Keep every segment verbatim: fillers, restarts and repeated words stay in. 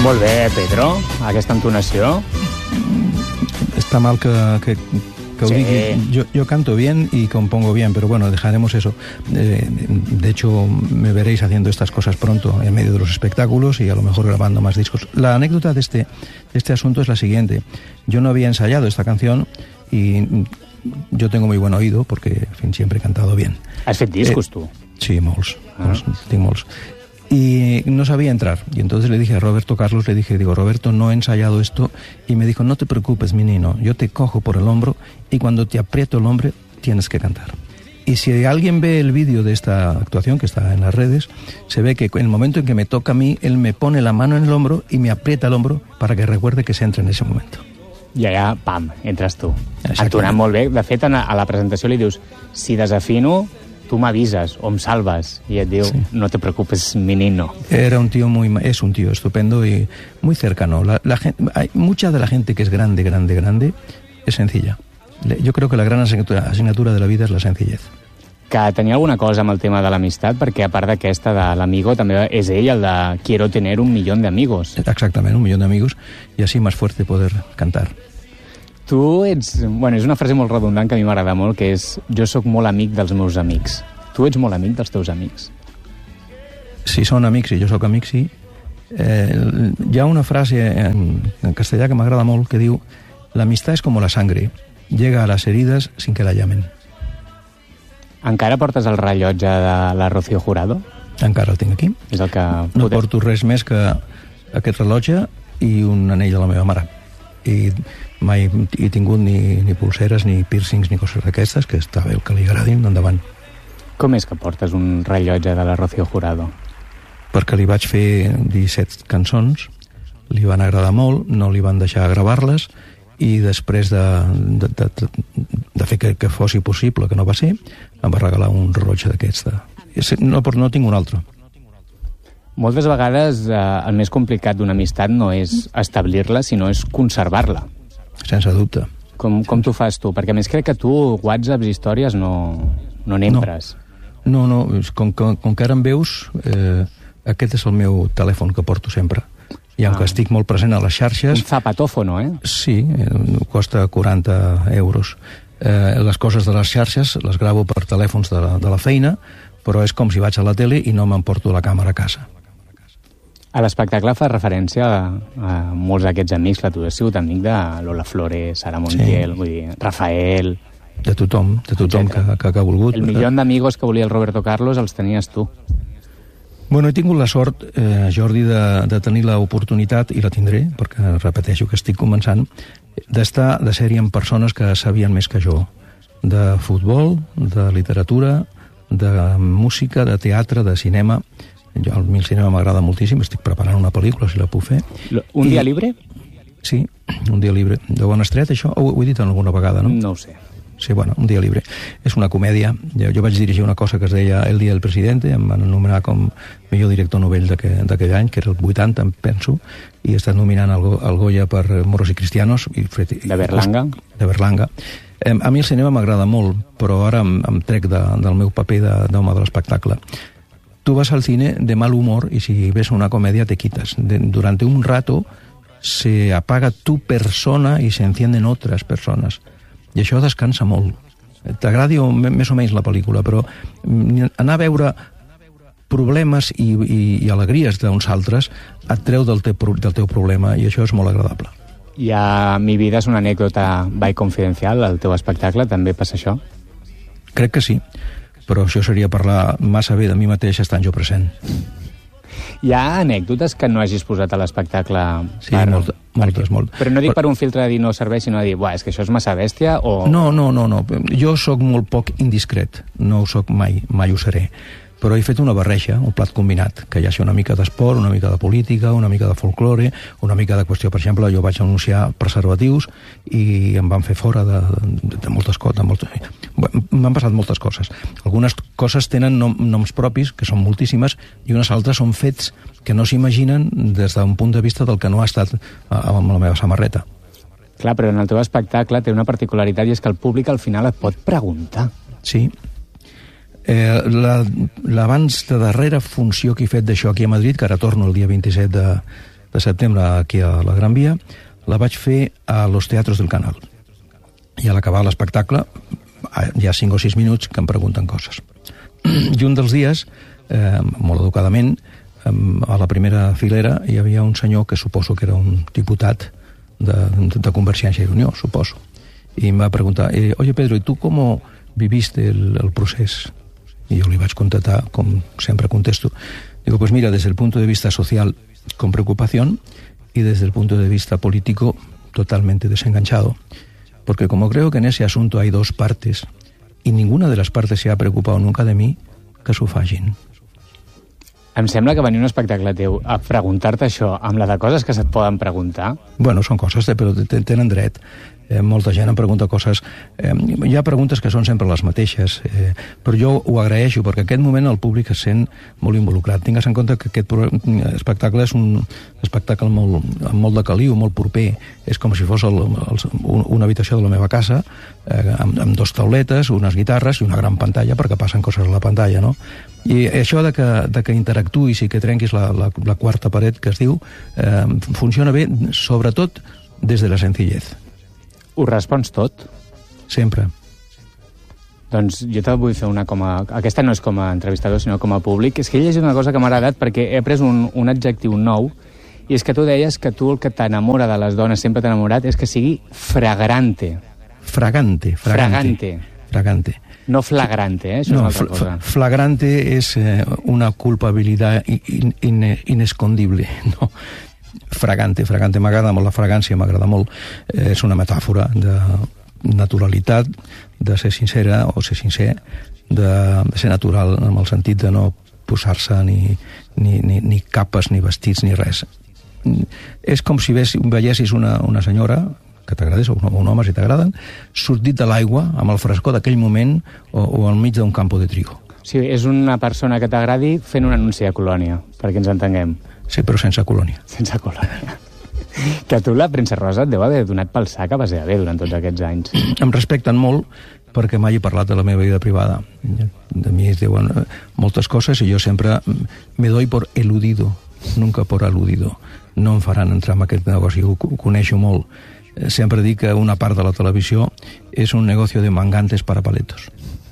Molt bé, Pedro, aquesta entonació. Está mal que, que, que Sí. diga. Yo, yo canto bien y compongo bien, pero bueno, dejaremos eso. Eh, de hecho, me veréis haciendo estas cosas pronto en medio de los espectáculos y a lo mejor grabando más discos. La anécdota de este, de este asunto es la siguiente. Yo no había ensayado esta canción y yo tengo muy buen oído porque, en fin, siempre he cantado bien. Has fet discos, tu? Sí, molts. Ah. molts, tinc molts. Y no sabía entrar. Y entonces le dije a Roberto Carlos, le dije, digo, Roberto, no he ensayado esto. Y me dijo, no te preocupes, mi niño, yo te cojo por el hombro y cuando te aprieto el hombro tienes que cantar. Y si alguien ve el vídeo de esta actuación, que está en las redes, se ve que en el momento en que me toca a mí, él me pone la mano en el hombro y me aprieta el hombro para que recuerde que se entra en ese momento. I allà, pam, entres tu. Exactament. Entonant molt bé. De fet, a la presentació li dius, si desafino, tu m'avises o em salves. I et diu, Sí. no te preocupes, menino. Era un tío muy, es un tío estupendo y muy cercano. La, la gente, hay mucha de la gente que es grande, grande, grande, es sencilla. Le- Yo creo que la gran asignatura, asignatura de la vida es la sencillez. Que tenia alguna cosa amb el tema de l'amistat, perquè a part d'aquesta de l'amigo, també és ell el de quiero tener un millón de amigos. Exactamente, un millón de amigos y así más fuerte poder cantar. Tu ets... Bueno, és una frase molt redundant que a mi m'agrada molt, que és jo sóc molt amic dels meus amics. Tu ets molt amic dels teus amics. Si son amics i jo sóc amic, sí. Eh, hi ha una frase en, en castellà que m'agrada molt que diu la amistad es como la sangre, llega a las heridas sin que la llamen. Encara portes el rellotge de la Rocío Jurado? Encara el tinc aquí. És el que... No podem- porto res més que aquest rellotge i un anell de la meva mare. I mai he tingut ni, ni pulseres, ni piercings, ni coses d'aquestes, que està bé el que li agradin, endavant. Com és que portes un rellotge de la Rocío Jurado? Perquè li vaig fer disset cançons, li van agradar molt, no li van deixar gravar-les, i després de, de, de, de fer que, que fos possible, que no va ser, em va regalar un rellotge d'aquests. De... No, no tinc un altre. Moltes vegades eh, el més complicat d'una amistat no és establir-la, sinó és conservar-la. Sense dubte. Com, com t'ho fas tu? Perquè a més crec que tu whatsapps, històries, no, no n'empres. No, no, com, com, com que ara em veus, eh, aquest és el meu telèfon que porto sempre. I aunque Ah. estic molt present a les xarxes... Un zapatófono, eh? Sí, eh, costa quaranta euros. Eh, les coses de les xarxes les gravo per telèfons de la, de la feina, però és com si vaig a la tele i no m'emporto la càmera a casa. A l'espectacle fa referència a, a molts d'aquests amics, que tu has sigut amic de Lola Flores, Sara Montiel, sí. Vull dir, Rafael... De tothom, de tothom que, que, que ha volgut. El milió d'amigos que volia el Roberto Carlos els tenies tu. Bueno, he tingut la sort, eh, Jordi, de, de tenir l'oportunitat, i la tindré, perquè repeteixo que estic començant, d'estar, de ser-hi amb persones que sabien més que jo. De futbol, de literatura, de música, de teatre, de cinema. Jo, a mi el cinema m'agrada moltíssim, estic preparant una pel·lícula, si la puc fer. Un I- dia libre? Sí, un dia libre. De Bona Estret, això? Ho, ho he dit alguna vegada, no? No ho sé. Sí, bueno, un dia libre. És una comèdia. Jo, jo vaig dirigir una cosa que es deia El dia del presidente, em van anomenar com millor director novell d'aquell d'aquell any, que era el vuitanta, em penso, i he estat nominant el, Go- el Goya per Moros i Cristianos. I, De Berlanga? De Berlanga. Eh, a mi el cinema m'agrada molt, però ara em, em trec de, del meu paper de- d'home de l'espectacle. Tú vas al cine de mal humor y si ves una comedia te quitas. De, durante un rato se apaga tu persona y se encienden otras personas. I això descansa molt. T'agradi o me- més o menys la pel·lícula, però mm, anar a veure problemes i, i, i alegries d'uns altres et treu del, te, del teu problema i això és molt agradable. I a Mi vida és una anècdota by confidencial, al teu espectacle també passa això? Crec que sí, però això seria parlar massa bé de mi mateix estant jo present. Hi ha anècdotes que no hagis posat a l'espectacle? Sí, molta, moltes, molt. Però no dic per un filtre de dir no serveix, sinó de dir, buah, és que això és massa bèstia, o... No, no, no, no. Jo sóc molt poc indiscret, no ho sóc mai, mai ho seré. Però he fet una barreja, un plat combinat, que hi hagi una mica d'esport, una mica de política, una mica de folklore, una mica de qüestió. Per exemple, jo vaig anunciar preservatius i em van fer fora de, de, de moltes coses. Moltes... M'han passat moltes coses. Algunes coses tenen nom, noms propis, que són moltíssimes, i unes altres són fets que no s'imaginen des d'un punt de vista del que no ha estat amb la meva samarreta. Clar, però en el teu espectacle té una particularitat i és que el públic al final et pot preguntar. Sí. Eh, la, l'abans de darrera funció que he fet d'això aquí a Madrid, que ara torno el dia vint-i-set de, de setembre aquí a la Gran Via, la vaig fer a Los Teatros del Canal. I a l'acabar l'espectacle hi ha cinc o sis minuts que em pregunten coses. I un dels dies, eh, molt educadament, eh, a la primera filera hi havia un senyor que suposo que era un diputat de, de Convergència i Unió, suposo. I em va preguntar, eh, oye Pedro, ¿y tú cómo viviste el, el procés? Y yo le vaig contestar, com sempre contesto, digo, pues mira, desde el punto de vista social, con preocupación, y desde el punto de vista político, totalmente desenganchado. Porque como creo que en ese asunto hay dos partes, y ninguna de las partes se ha preocupado nunca de mí, que s'ho facin. Em sembla que venir un espectacle teu a preguntar-te això amb la de coses que se't poden preguntar... Bueno, són coses, però tenen dret. Eh, molta gent em pregunta coses... Eh, hi ha preguntes que són sempre les mateixes, eh, però jo ho agraeixo, perquè en aquest moment el públic es sent molt involucrat. Tingues en compte que aquest espectacle és un espectacle molt, amb molt de caliu, molt proper. És com si fos el, el, una habitació de la meva casa, eh, amb, amb dos tauletes, unes guitarres i una gran pantalla, perquè passen coses a la pantalla, no? I això de que, de que interactuïs i que trenquis la, la, la quarta paret que es diu, eh, funciona bé, sobretot des de la senzillez. Ho respons tot? Sempre. Doncs jo te vull fer una com a... Aquesta no és com a entrevistador, sinó com a públic. És que he llegit una cosa que m'ha agradat perquè he après un, un adjectiu nou, i és que tu deies que tu el que t'enamora de les dones, sempre t'ha enamorat, és que sigui fragrante. Fragante. Fragante. Fragante. Fragante. No flagrante, eh? Això no, és una altra cosa. Flagrante és eh, una culpabilitat in, in, inescondible, no? Fragante, fragante, m'agrada molt, la fragància m'agrada molt, eh, és una metàfora de naturalitat, de ser sincera o ser sincer, de, de ser natural, en el sentit de no posar-se ni, ni, ni, ni capes, ni vestits, ni res. És com si ves, veiessis una, una senyora que t'agradés, o un, un home si t'agraden, sortit de l'aigua amb el frescor d'aquell moment o, o al mig d'un campo de trigo. Sí, és una persona que t'agradi fent un anunci de colònia, perquè ens entenguem. Sí, però sense colònia. Sense colònia. Que tu la premsa rosa et deu haver donat pel sac a base de bé durant tots aquests anys. Em respecten molt perquè mai he parlat de la meva vida privada. De mi es diuen moltes coses i jo sempre me doy por eludido, nunca por aludido. No em faran entrar en aquest negoci, ho coneixo molt. Sempre dic que una part de la televisió és un negoci de mangantes para paletos.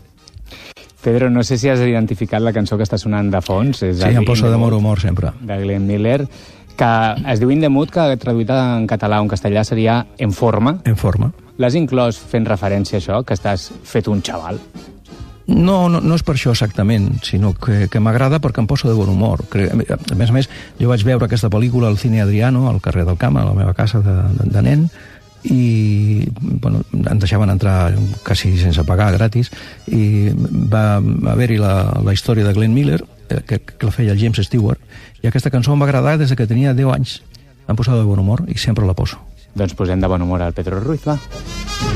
Pedro, no sé si has identificat la cançó que està sonant de fons. És sí, em posa de molt humor sempre. De Glenn Miller, que es diu In the Mood, que traduït en català o en castellà seria En forma. En forma. L'has inclòs fent referència a això, que estàs fet un xaval? No, no, no és per això exactament, sinó que, que m'agrada perquè em poso de bon humor. A més a més, jo vaig veure aquesta pel·lícula al Cine Adriano, al carrer del Camp, a la meva casa de, de, de nen, i bueno, em deixaven entrar quasi sense pagar, gratis, i va haver-hi la, la història de Glenn Miller, que, que la feia el James Stewart, i aquesta cançó em va agradar des que tenia deu anys. Em posava de bon humor i sempre la poso. Doncs posem de bon humor al Pedro Ruiz, va.